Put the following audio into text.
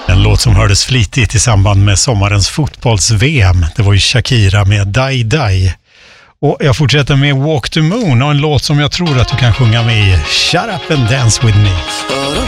En låt som hördes flitigt i samband med sommarens fotbolls-VM. Det var ju Shakira med Die Die. Och jag fortsätter med Walk the Moon och en låt som jag tror att du kan sjunga med i. Shut up and dance with me.